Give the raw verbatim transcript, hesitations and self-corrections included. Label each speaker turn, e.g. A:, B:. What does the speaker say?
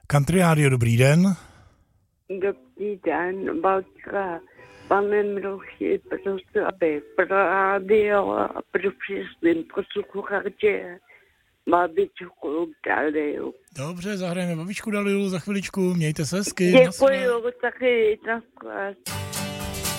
A: Country Radio, dobrý den.
B: Dobrý den, Balčka. Pane Mroši, prosím, aby pro rádio a pro všechny posluchače babičku Daliu.
A: Dobře, zahrajeme babičku Daliu za chviličku, mějte se hezky.
B: Děkuji, taky na